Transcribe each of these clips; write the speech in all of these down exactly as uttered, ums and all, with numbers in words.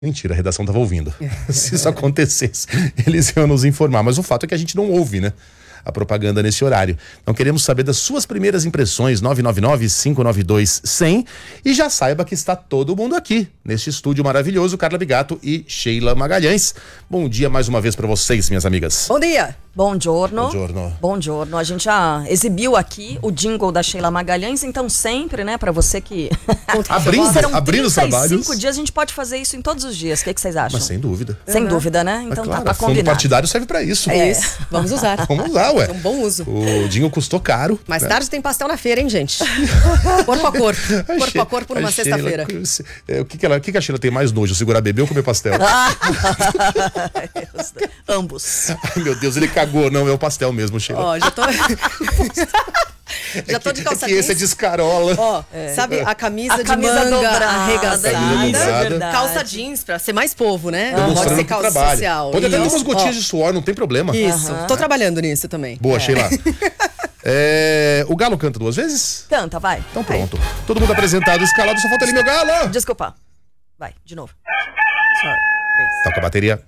Mentira, a redação estava ouvindo. Se isso acontecesse, eles iam nos informar. Mas o fato é que a gente não ouve, né? A propaganda nesse horário. Então queremos saber das suas primeiras impressões, nove nove nove, cinco nove dois, cem. E já saiba que está todo mundo aqui, neste estúdio maravilhoso, Carla Bigato e Sheila Magalhães. Bom dia mais uma vez para vocês, minhas amigas. Bom dia. Bom giorno. Bom giorno. Bom giorno. A gente já exibiu aqui o jingle da Sheila Magalhães, então sempre, né, pra você que... abrindo Serão abrindo os trabalhos. trinta e cinco dias, a gente pode fazer isso em todos os dias. O que, que vocês acham? Mas sem dúvida. Sem Uhum. dúvida, né? Então Mas, claro, tá pra fundo combinar. partidário serve pra isso. É isso. Vamos usar. Vamos usar, ué. É um bom uso. O jingle custou caro. Mais né? tarde tem pastel na feira, hein, gente? Corpo a corpo. A Corpo She- a corpo numa a sexta-feira. Sheila, é, o que, que, ela, o que, que a Sheila tem mais nojo? Segurar bebê ou comer pastel? Ambos. Ai, meu Deus, ele cagou. Não, é o pastel mesmo, Sheila. Ó, já tô... já tô de calça É que esse é jeans. descarola. Ó, sabe a camisa, A camisa de manga dobrada, arregaçada. Camisa dobrada. verdade. Calça jeans pra ser mais povo, né? Pode Mostrando ser pro calça trabalho. social. Pode até ter Isso. umas gotinhas Ó, de suor, não tem problema. Isso. Aham. Tô trabalhando nisso também. Boa, Sheila. É, o Galo canta duas vezes? Canta, vai. Então pronto. Todo mundo apresentado, escalado, só falta ali meu Galo. Desculpa. Vai, de novo. Sorry. Três. Toca a bateria.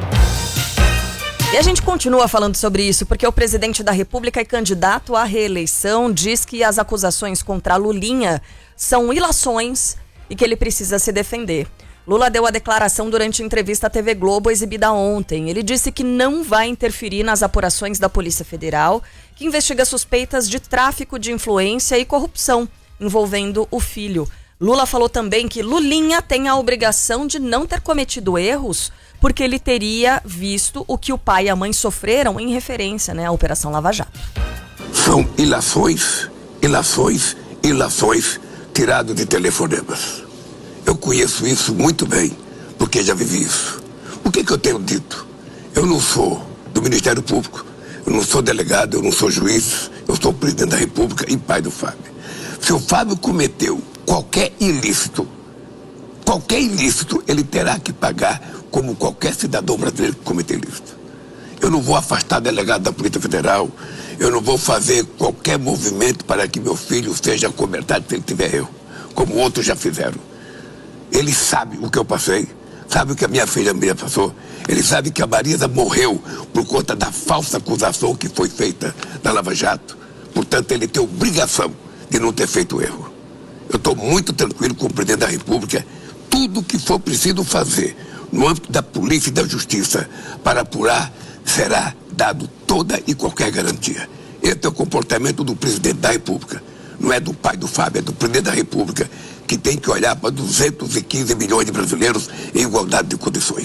E a gente continua falando sobre isso, porque o presidente da República e candidato à reeleição diz que as acusações contra Lulinha são ilações e que ele precisa se defender. Lula deu a declaração durante entrevista à T V Globo exibida ontem. Ele disse que não vai interferir nas apurações da Polícia Federal, que investiga suspeitas de tráfico de influência e corrupção envolvendo o filho. Lula falou também que Lulinha tem a obrigação de não ter cometido erros, porque ele teria visto o que o pai e a mãe sofreram em referência, né, à Operação Lava Jato. São ilações, ilações, ilações tiradas de telefonemas. Eu conheço isso muito bem, porque já vivi isso. O que, que eu tenho dito? Eu não sou do Ministério Público, eu não sou delegado, eu não sou juiz, eu sou presidente da República e pai do Fábio. Se o Fábio cometeu qualquer ilícito, qualquer ilícito, ele terá que pagar como qualquer cidadão brasileiro que cometer ilícito. Eu não vou afastar delegado da Polícia Federal, eu não vou fazer qualquer movimento para que meu filho seja cobertado se ele tiver erro, como outros já fizeram. Ele sabe o que eu passei, sabe o que a minha filha Maria passou, ele sabe que a Marisa morreu por conta da falsa acusação que foi feita na Lava Jato. Portanto, ele tem obrigação de não ter feito erro. Eu estou muito tranquilo com o presidente da República. Tudo que for preciso fazer no âmbito da polícia e da justiça para apurar será dado toda e qualquer garantia. Esse é o comportamento do presidente da República. Não é do pai do Fábio, é do presidente da República, que tem que olhar para duzentos e quinze milhões de brasileiros em igualdade de condições.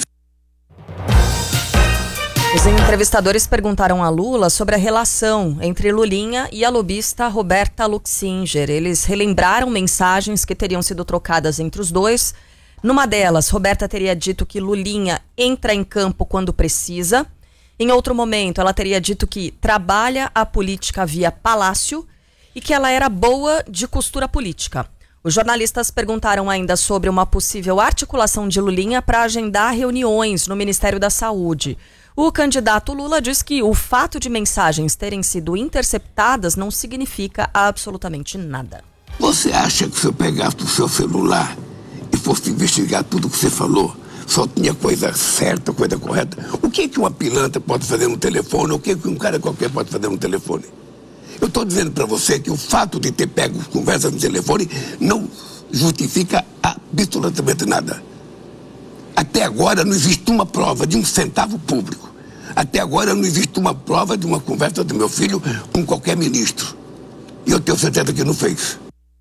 Os entrevistadores perguntaram a Lula sobre a relação entre Lulinha e a lobista Roberta Luxinger. Eles relembraram mensagens que teriam sido trocadas entre os dois. Numa delas, Roberta teria dito que Lulinha entra em campo quando precisa. Em outro momento, ela teria dito que trabalha a política via palácio e que ela era boa de costura política. Os jornalistas perguntaram ainda sobre uma possível articulação de Lulinha para agendar reuniões no Ministério da Saúde. O candidato Lula diz que o fato de mensagens terem sido interceptadas não significa absolutamente nada. Você acha que se eu pegasse o seu celular e fosse investigar tudo que você falou, só tinha coisa certa, coisa correta? O que que uma pilantra pode fazer no telefone? O que que um cara qualquer pode fazer no telefone? Eu estou dizendo para você que o fato de ter pego conversas no telefone não justifica absolutamente nada. Até agora não existe uma prova de um centavo público. Até agora não existe uma prova de uma conversa do meu filho com qualquer ministro. E eu tenho certeza que não fez.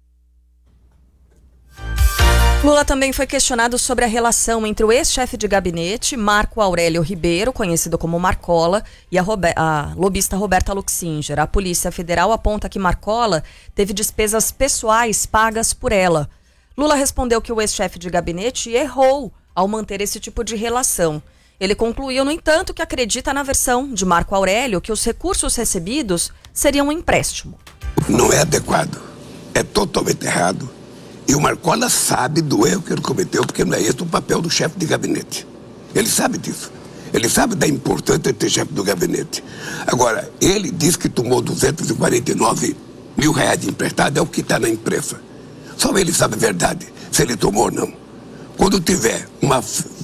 Lula também foi questionado sobre a relação entre o ex-chefe de gabinete, Marco Aurélio Ribeiro, conhecido como Marcola, e a, Robe- a lobista Roberta Luxinger. A Polícia Federal aponta que Marcola teve despesas pessoais pagas por ela. Lula respondeu que o ex-chefe de gabinete errou ao manter esse tipo de relação. Ele concluiu, no entanto, que acredita na versão de Marco Aurélio que os recursos recebidos seriam um empréstimo. Não é adequado. É totalmente errado. E o Marcola sabe do erro que ele cometeu, porque não é esse o papel do chefe de gabinete. Ele sabe disso. Ele sabe da importância de ter chefe do gabinete. Agora, ele diz que tomou duzentos e quarenta e nove mil reais de emprestado, é o que está na imprensa. Só ele sabe a verdade, se ele tomou ou não. quando tiver uma